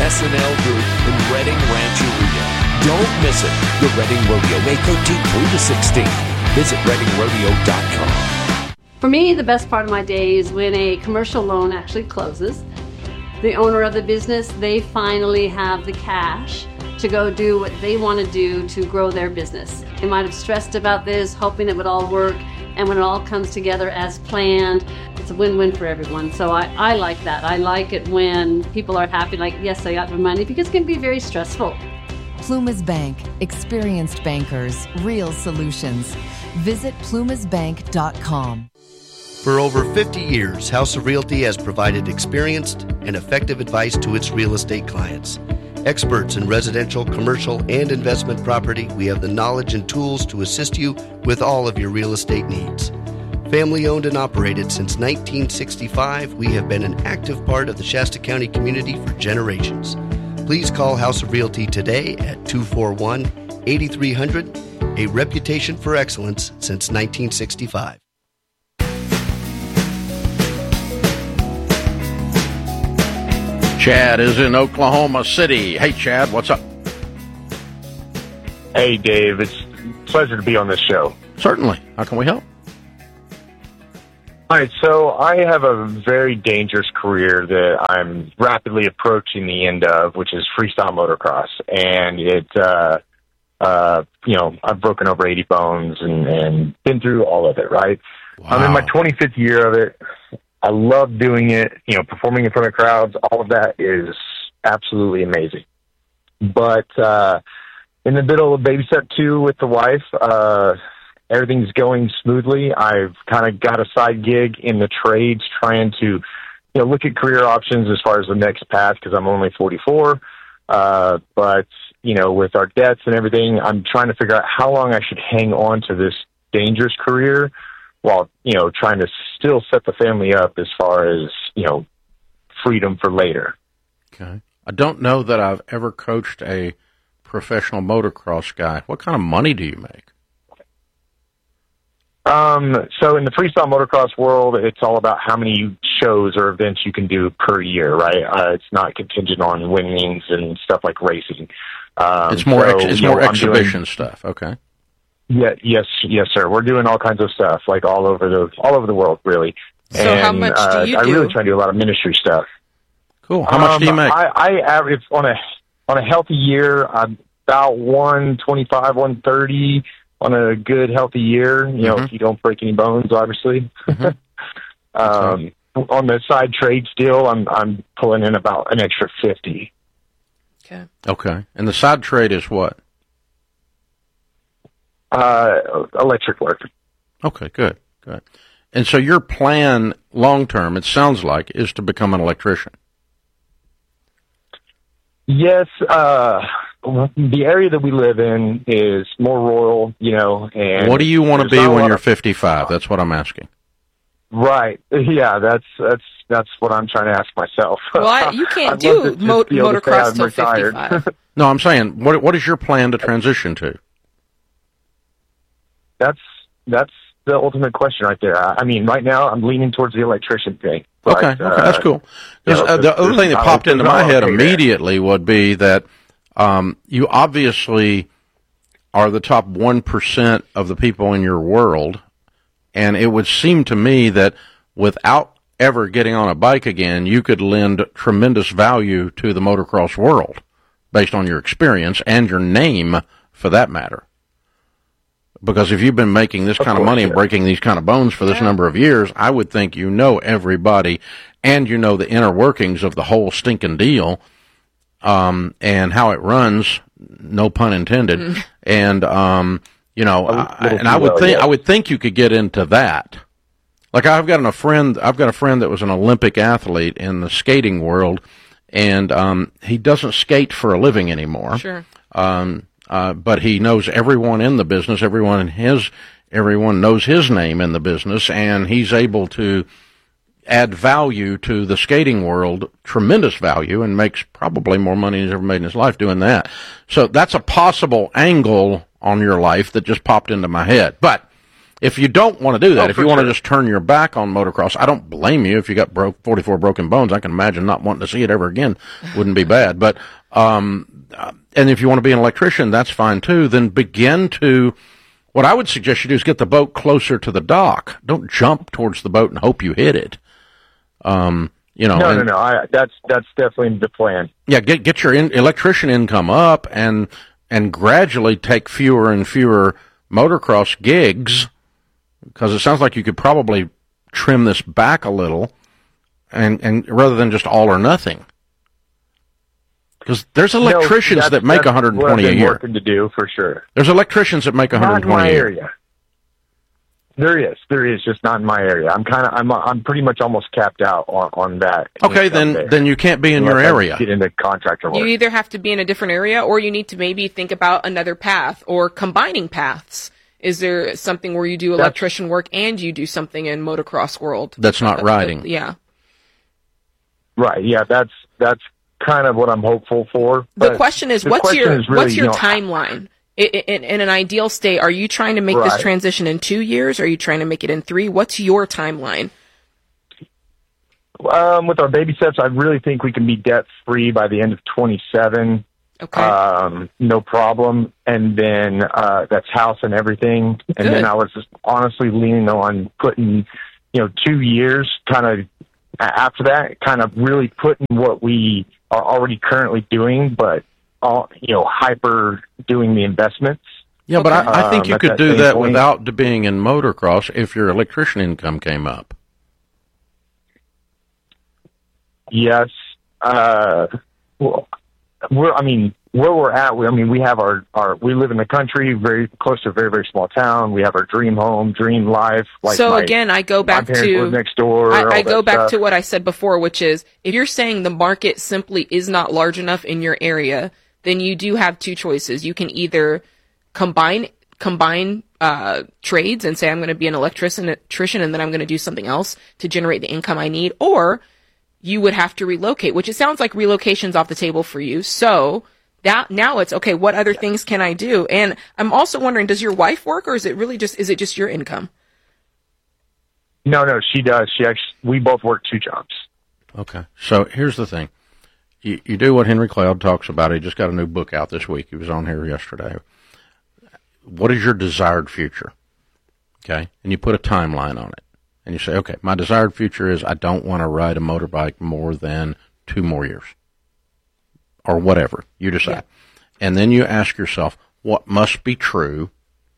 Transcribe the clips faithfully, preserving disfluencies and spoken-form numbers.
S and L Group in Reading Rancheria. Don't miss it. The Reading Rodeo, May thirteenth through the sixteenth. Visit reading rodeo dot com. For me, the best part of my day is when a commercial loan actually closes. The owner of the business, they finally have the cash to go do what they want to do to grow their business. They might have stressed about this, hoping it would all work, and when it all comes together as planned, it's a win-win for everyone. So I, I like that. I like it when people are happy, like, yes, I got the money, because it can be very stressful. Plumas Bank. Experienced bankers. Real solutions. Visit plumas bank dot com. For over fifty years, House of Realty has provided experienced and effective advice to its real estate clients. Experts in residential, commercial, and investment property, we have the knowledge and tools to assist you with all of your real estate needs. Family owned and operated since nineteen sixty-five, we have been an active part of the Shasta County community for generations. Please call House of Realty today at two four one, eight three hundred, a reputation for excellence since nineteen sixty-five. Chad is in Oklahoma City. Hey, Chad, what's up? Hey, Dave. It's a pleasure to be on this show. Certainly. How can we help? All right, so I have a very dangerous career that I'm rapidly approaching the end of, which is freestyle motocross. And it, uh, uh, you know, I've broken over eighty bones and, and been through all of it, right? Wow. I'm in my twenty-fifth year of it. I love doing it, you know, performing in front of crowds. All of that is absolutely amazing. But uh, in the middle of baby step two with the wife, uh, everything's going smoothly. I've kind of got a side gig in the trades trying to, you know, look at career options as far as the next path because I'm only forty-four. Uh, but, you know, with our debts and everything, I'm trying to figure out how long I should hang on to this dangerous career while, you know, trying to still set the family up as far as, you know, freedom for later. Okay. I don't know that I've ever coached a professional motocross guy. What kind of money do you make? Um, so in the freestyle motocross world, it's all about how many shows or events you can do per year, right? Uh, it's not contingent on winnings and stuff like racing. Um, it's more, so, ex- it's you more know, exhibition doing, stuff. Okay. Yeah. Yes. Yes, sir. We're doing all kinds of stuff, like all over the all over the world, really. So and, how much uh, do you I do? really try to do a lot of ministry stuff. Cool. How much um, do you make? I, I average on a on a healthy year, I'm about one twenty-five, one thirty on a good healthy year. You know, Mm-hmm. if you don't break any bones, obviously. Mm-hmm. um, right. On the side trade, still, I'm I'm pulling in about an extra fifty. Okay. Okay. And the side trade is what? Uh, electric work. Okay, good, good. And so your plan long term, it sounds like, is to become an electrician. Yes, uh, the area that we live in is more rural, you know. And what do you want to there's be not a when lot you're of- fifty-five? That's what I'm asking. Right. Yeah, that's that's that's what I'm trying to ask myself. Well, I, you can't I'd do love to just mo- be able to say motocross I'm till retired. fifty-five. No, I'm saying, what what is your plan to transition to? That's that's the ultimate question right there. I I mean, right now I'm leaning towards the electrician thing. But, Okay, okay, uh, that's cool. 'Cause, you know, uh, the there's- other thing that there's- popped into there's my no head okay there. immediately would be that um, you obviously are the top one percent of the people in your world, and it would seem to me that without ever getting on a bike again, you could lend tremendous value to the motocross world based on your experience and your name, for that matter. Because if you've been making this Of kind of course, money and yeah. breaking these kind of bones for this Yeah. number of years, I would think you know everybody and you know the inner workings of the whole stinking deal, um, and how it runs, no pun intended. Mm. And, um, you know, A I, little and I too would well, think, yeah. I would think you could get into that. Like I've got a friend, I've got a friend that was an Olympic athlete in the skating world, and, um, he doesn't skate for a living anymore. Sure. Um, Uh, but he knows everyone in the business, everyone in his, everyone knows his name in the business, and he's able to add value to the skating world, tremendous value, and makes probably more money than he's ever made in his life doing that. So that's a possible angle on your life that just popped into my head. But If you don't want to do that, Oh, if you for want to sure. just turn your back on motocross, I don't blame you. If you got broke forty-four broken bones, I can imagine not wanting to see it ever again wouldn't be bad. But um, uh, and if you want to be an electrician, that's fine too. Then begin to. What I would suggest you do is get the boat closer to the dock. Don't jump towards the boat and hope you hit it. Um, you know. No, and, no, no. I, that's that's definitely the plan. Yeah, get get your in, electrician income up and and gradually take fewer and fewer motocross gigs. Because it sounds like you could probably trim this back a little, and, and rather than just all or nothing. Because there's electricians no, that make one hundred twenty what I've been a year. Working to do for sure. There's electricians that make one hundred twenty not in my a year. area. There is, there is, just not in my area. I'm kind of, I'm, I'm pretty much almost capped out on, on that. Okay, then there. then you can't be in Unless your I area. Get into contractor work. You either have to be in a different area, or you need to maybe think about another path or combining paths. Is there something where you do electrician work and you do something in motocross world? That's not Uh, riding. uh, yeah. Right. Yeah. That's that's kind of what I'm hopeful for. The But question is, the what's question your is really, what's your you know, timeline? I- I- In, in an ideal state, are you trying to make this Right. transition in two years? Or are you trying to make it in three? What's your timeline? Um, with our baby steps, I really think we can be debt free by the end of twenty-seven. Okay. Um, no problem. And then uh, that's house and everything. And Good. then I was just honestly leaning on putting, you know, two years kind of after that, kind of really putting what we are already currently doing, but all, you know, hyper doing the investments. Yeah, but I, I think Um, you at could that do same that point. without being in motocross if your electrician income came up. Yes. Uh, well, we're, I mean, where we're at, we, I mean, we have our, our, we live in the country, very close to a very, very small town. We have our dream home, dream life. Like so my, again, I go back my parents to live next door. all I, I that go back stuff. to what I said before, which is if you're saying the market simply is not large enough in your area, then you do have two choices. You can either combine combine uh, trades and say I'm going to be an electrician, electrician, and then I'm going to do something else to generate the income I need, or you would have to relocate, which it sounds like relocation's off the table for you. So that now it's okay. What other things can I do? And I'm also wondering, does your wife work, or is it really just is it just your income? No, no, she does. She actually, we both work two jobs. Okay. So here's the thing. You, you do what Henry Cloud talks about. He just got a new book out this week. He was on here yesterday. What is your desired future? Okay. And you put a timeline on it. And you say, okay, my desired future is I don't want to ride a motorbike more than two more years. Or whatever you decide. Yeah. And then you ask yourself, what must be true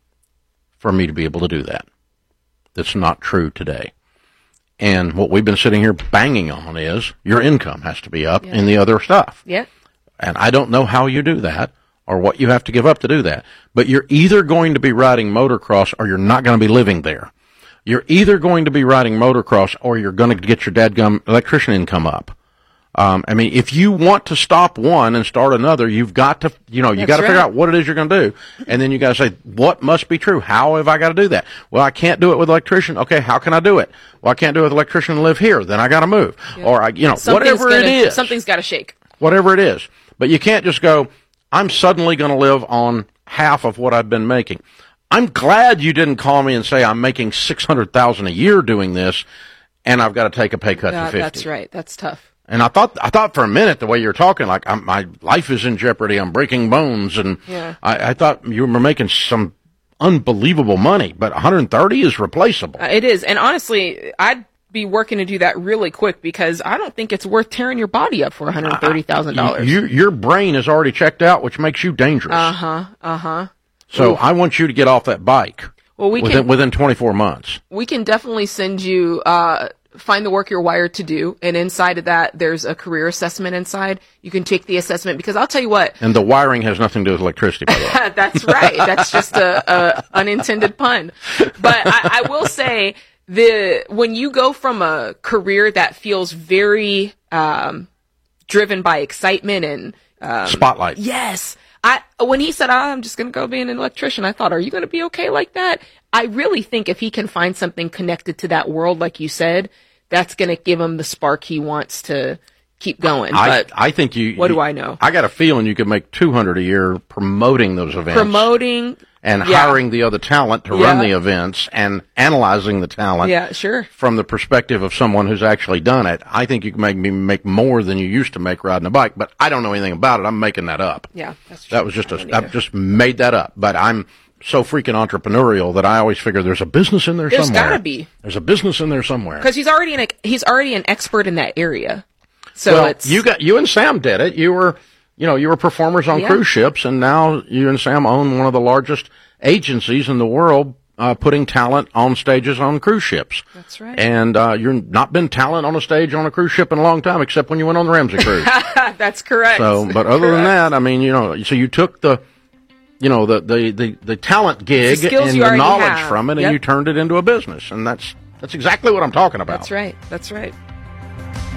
for me to be able to do that? That's not true today. And what we've been sitting here banging on is your income has to be up Yeah. in the other stuff. Yeah. And I don't know how you do that or what you have to give up to do that. But you're either going to be riding motocross or you're not going to be living there. You're either going to be riding motocross or you're going to get your dadgum electrician income up. Um, I mean, if you want to stop one and start another, you've got to, you know, you got to figure right. out what it is you're going to do. And then you got to say, what must be true? How have I got to do that? Well, I can't do it with electrician. Okay, how can I do it? Well, I can't do it with electrician and live here. Then I got to move. Yeah. Or, I, you know, Something's whatever gonna, it is. Something's got to shake. Whatever it is. But you can't just go, I'm suddenly going to live on half of what I've been making. I'm glad you didn't call me and say I'm making six hundred thousand dollars a year doing this, and I've got to take a pay cut Uh, to fifty. that's right. That's tough. And I thought, I thought for a minute the way you're talking, like I'm, my life is in jeopardy. I'm breaking bones, and Yeah. I, I thought you were making some unbelievable money. But one hundred thirty is replaceable. Uh, it is. And honestly, I'd be working to do that really quick because I don't think it's worth tearing your body up for one hundred thirty thousand dollars. You, your brain is already checked out, which makes you dangerous. Uh huh. Uh huh. So I want you to get off that bike Well, we within can within twenty-four months. we can definitely send you uh find the work you're wired to do, and inside of that, there's a career assessment inside. You can take the assessment because I'll tell you what. And the wiring has nothing to do with electricity, by the way. That's right. That's just a, a unintended pun. But I, I will say the when you go from a career that feels very um, driven by excitement and um, Spotlight. yes, I when he said, oh, I'm just going to go be an electrician, I thought, are you going to be okay like that? I really think if he can find something connected to that world, like you said, that's going to give him the spark he wants to keep going. I, But I think you. what you- do I know? I got a feeling you could make two hundred a year promoting those events. promoting and Yeah. hiring the other talent to Yeah. run the events and analyzing the talent. Yeah, sure. From the perspective of someone who's actually done it, I think you can make me make more than you used to make riding a bike. But I don't know anything about it. I'm making that up. Yeah, that's true. That was just I a. don't I either. just made that up. But I'm so freaking entrepreneurial that I always figure there's a business in there There's somewhere. gotta be. There's a business in there somewhere. Because he's already an he's already an expert in that area. So well, it's you got you and Sam did it. You were, you know, you were performers on Yeah. cruise ships, and now you and Sam own one of the largest agencies in the world, uh, putting talent on stages on cruise ships. That's right. And uh, you've not been talent on a stage on a cruise ship in a long time, except when you went on the Ramsey cruise. That's correct. So, but other than Correct. that, I mean, you know, so you took the, you know, the the the, the talent gig It's the skills and you the already knowledge have. from it, and Yep. you turned it into a business, and that's that's exactly what I'm talking about. That's right. That's right.